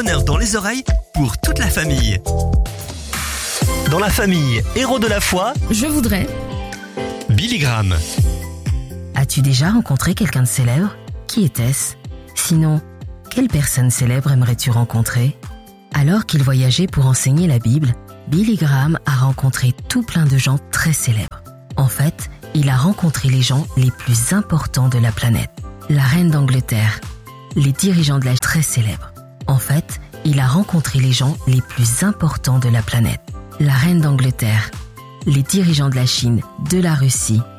bonheur dans les oreilles pour toute la famille. Dans la famille Héros de la foi, Je voudrais. Billy Graham. As-tu déjà rencontré quelqu'un de célèbre ? Qui était-ce ? Sinon, quelle personne célèbre aimerais-tu rencontrer ? Alors qu'il voyageait pour enseigner la Bible, Billy Graham a rencontré tout plein de gens très célèbres. En fait, il a rencontré les gens les plus importants de la planète. La reine d'Angleterre, les dirigeants de la très célèbres. En fait, il a rencontré les gens les plus importants de la planète. La reine d'Angleterre, les dirigeants de la Chine, de la Russie